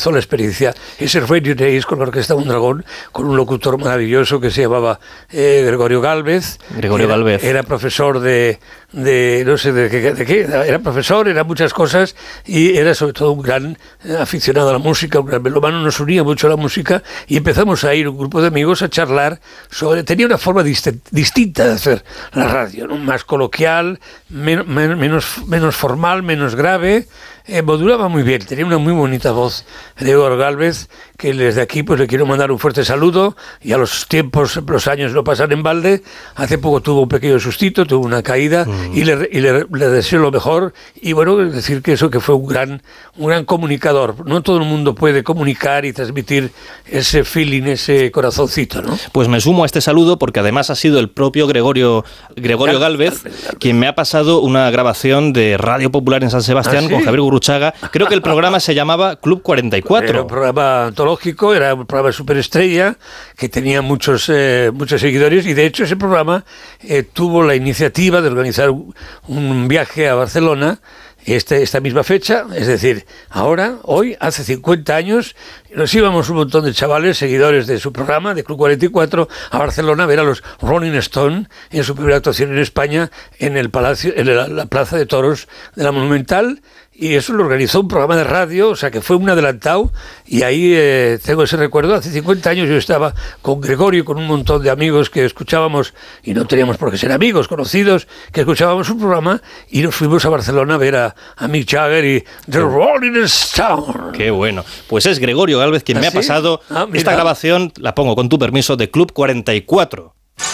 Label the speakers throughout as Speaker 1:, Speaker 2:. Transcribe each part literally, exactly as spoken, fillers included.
Speaker 1: empezó la experiencia, ese Radio Days con la Orquesta Mondragón, con un locutor maravilloso que se llamaba eh, Gregorio Gálvez.
Speaker 2: Gregorio
Speaker 1: era,
Speaker 2: Gálvez.
Speaker 1: Era profesor de, de no sé de qué, de qué, era profesor, era muchas cosas y era sobre todo un gran aficionado a la música, un gran melómano, nos unía mucho a la música y empezamos a ir un grupo de amigos a charlar sobre, tenía una forma dist- distinta de hacer la radio, ¿no? Más coloquial, men- men- menos, menos formal, menos grave. Eh, modulaba muy bien, tenía una muy bonita voz Gregorio Gálvez, que desde aquí pues le quiero mandar un fuerte saludo, y a los tiempos, los años no pasan en balde. Hace poco tuvo un pequeño sustito, tuvo una caída mm. y, le, y le, le deseo lo mejor, y bueno, decir que eso, que fue un gran, un gran comunicador. No todo el mundo puede comunicar y transmitir ese feeling, ese corazoncito, ¿no?
Speaker 2: Pues me sumo a este saludo porque además ha sido el propio Gregorio, Gregorio Gálvez quien me ha pasado una grabación de Radio Popular en San Sebastián. ¿Ah, sí? Con Javier Gurruchaga. Creo que el programa se llamaba Club cuarenta y cuatro.
Speaker 1: Era un programa antológico, era un programa superestrella que tenía muchos, eh, muchos seguidores, y de hecho ese programa eh, tuvo la iniciativa de organizar un, un viaje a Barcelona Este, esta misma fecha, es decir, ahora, hoy, hace cincuenta años, nos íbamos un montón de chavales, seguidores de su programa, de Club cuarenta y cuatro, a Barcelona a ver a los Rolling Stone en su primera actuación en España, en el palacio, en la, la Plaza de Toros de la Monumental, y eso lo organizó un programa de radio, o sea que fue un adelantado, y ahí eh, tengo ese recuerdo. Hace cincuenta años yo estaba con Gregorio, con un montón de amigos que escuchábamos, y no teníamos por qué ser amigos, conocidos, que escuchábamos un programa, y nos fuimos a Barcelona a ver a, a Mick Jagger y The Rolling Stone.
Speaker 2: Qué bueno. Pues es Gregorio Gálvez quien ¿Ah, me sí? ha pasado ah, esta grabación, la pongo con tu permiso, de Club cuarenta y cuatro.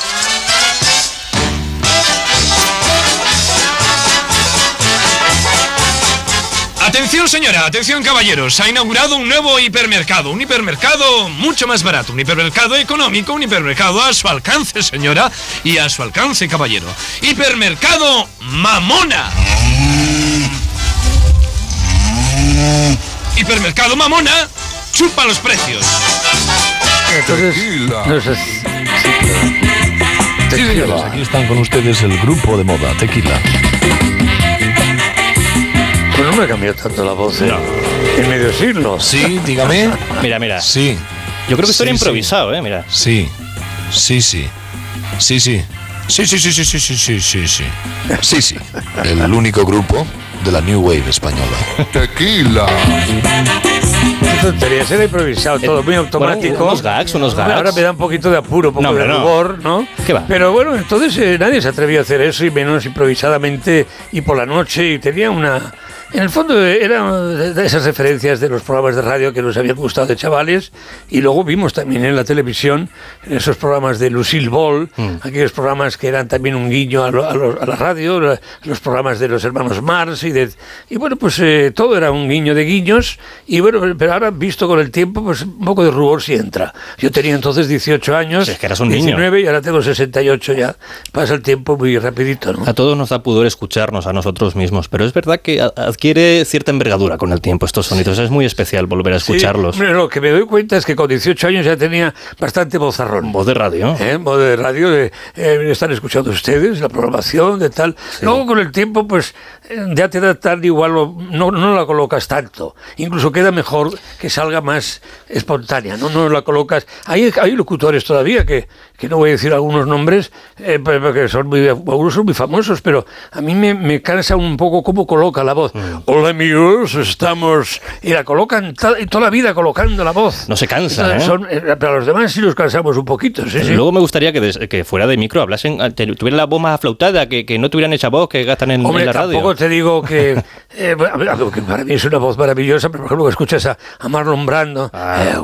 Speaker 3: Atención señora, atención caballeros, ha inaugurado un nuevo hipermercado, un hipermercado mucho más barato, un hipermercado económico, un hipermercado a su alcance señora y a su alcance caballero. Hipermercado Mamona. Hipermercado Mamona, chupa los precios.
Speaker 1: Entonces, no sé,
Speaker 4: sí, señores, aquí están con ustedes el grupo de moda Tequila.
Speaker 1: Pues no me ha cambiado tanto la voz, ¿eh? No. En medio siglo.
Speaker 4: Sí, dígame.
Speaker 2: Mira, mira.
Speaker 4: Sí.
Speaker 2: Yo creo que estoy
Speaker 4: sí,
Speaker 2: improvisado,
Speaker 4: sí.
Speaker 2: ¿eh? Mira.
Speaker 4: Sí. Sí, sí. Sí, sí. Sí, sí, sí, sí, sí, sí, sí, sí, sí. Sí, sí. El único grupo de la New Wave española. Tequila.
Speaker 1: Qué tontería, era improvisado, todo muy automático.
Speaker 2: Bueno, unos gags, unos gags.
Speaker 1: Ahora me da un poquito de apuro, un poco
Speaker 2: no,
Speaker 1: de
Speaker 2: no.
Speaker 1: rubor, ¿no?
Speaker 2: ¿Qué va?
Speaker 1: Pero bueno, entonces eh, nadie se atrevía a hacer eso, y menos improvisadamente y por la noche, y tenía una... En el fondo eran de esas referencias de los programas de radio que nos habían gustado de chavales, y luego vimos también en la televisión en esos programas de Lucille Ball, mm. aquellos programas que eran también un guiño a, lo, a, lo, a la radio, los programas de los hermanos Marx, y, de, y bueno, pues eh, todo era un guiño de guiños, y bueno, pero ahora visto con el tiempo, pues un poco de rubor sí entra. Yo tenía entonces dieciocho años,
Speaker 2: es que eras un
Speaker 1: diecinueve,
Speaker 2: niño.
Speaker 1: Y ahora tengo sesenta y ocho ya. Pasa el tiempo muy rapidito, ¿no?
Speaker 2: A todos nos da pudor escucharnos a nosotros mismos, pero es verdad que adquiere cierta envergadura con el tiempo estos sonidos. Es muy especial volver a escucharlos.
Speaker 1: Sí, lo que me doy cuenta es que con dieciocho años ya tenía bastante vozarrón.
Speaker 2: Voz de radio.
Speaker 1: ¿Eh? Voz de radio, de, eh, están escuchando ustedes, la programación, de tal. Sí. Luego con el tiempo, pues ya te da tal igual, no, no la colocas tanto. Incluso queda mejor que salga más espontánea, no, no la colocas. Hay, hay locutores todavía que, que no voy a decir algunos nombres, eh, porque son muy, algunos son muy famosos, pero a mí me, me cansa un poco cómo coloca la voz. Mm. Hola amigos, estamos... Y la colocan ta, toda la vida colocando la voz.
Speaker 2: No se cansa,
Speaker 1: Entonces,
Speaker 2: ¿eh?
Speaker 1: Son, eh, pero a los demás sí los cansamos un poquito. Sí, sí.
Speaker 2: Luego me gustaría que, des, que fuera de micro hablasen, tuvieran la voz más aflautada, que, que no tuvieran esa voz que gastan en,
Speaker 1: Hombre,
Speaker 2: en la radio.
Speaker 1: Tampoco te digo que, eh, que para mí es una voz maravillosa, pero por ejemplo que escuchas a, a Marlon Brando.
Speaker 2: Ah.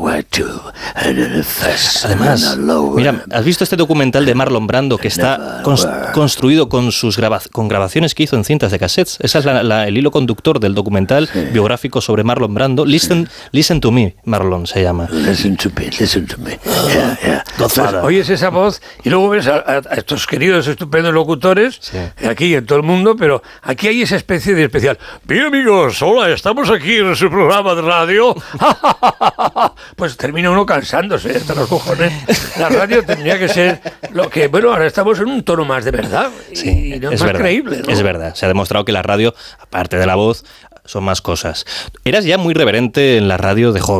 Speaker 2: Además, mira, ¿has visto este documental de Marlon Brando que está cons- construido con sus graba- con grabaciones que hizo en cintas de cassettes? Esa es la, la, el hilo conductor del documental sí. biográfico sobre Marlon Brando. Listen, sí. listen to me, Marlon se llama.
Speaker 1: Listen to me, listen to me. Yeah, yeah. Pues, oyes esa voz y luego ves a, a, a estos queridos estupendos locutores sí. aquí en todo el mundo, pero aquí hay esa especie de especial. Bien amigos, hola, estamos aquí en su programa de radio. Pues termina uno cansándose hasta los cojones. La radio tendría que ser lo que, bueno, ahora estamos en un tono más de verdad
Speaker 2: sí,
Speaker 1: y no
Speaker 2: es
Speaker 1: más
Speaker 2: verdad,
Speaker 1: creíble, ¿no?
Speaker 2: Es verdad, se ha demostrado que la radio, aparte de la voz, son más cosas. Eras ya muy reverente en la radio de joven.